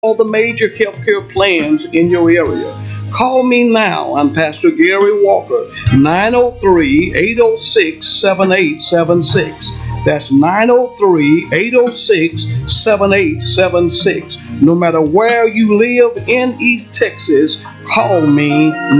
all the major healthcare plans in your area. Call me now. I'm Pastor Gary Walker, 903 806 7876. That's 903 806 7876. No matter where you live in East Texas, call me